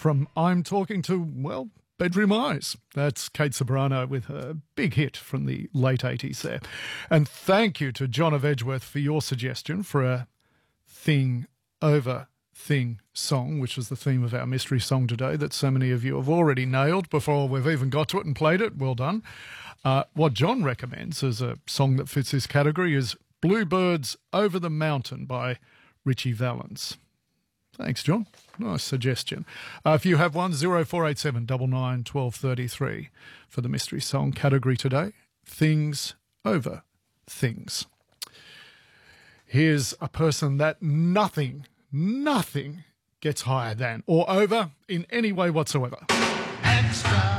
from I'm Talking to, well, Bedroom Eyes. That's Kate Ceberano with her big hit from the late 80s there. And thank you to John of Edgeworth for your suggestion for a Thing Over Thing song, which is the theme of our mystery song today that so many of you have already nailed before we've even got to it and played it. Well done. What John recommends as a song that fits this category is Bluebirds Over the Mountain by Richie Valens. Thanks, John. Nice suggestion. If you have one, 0487 99 1233 for the mystery song category today, Things Over Things. Here's a person that nothing gets higher than or over in any way whatsoever. Extra.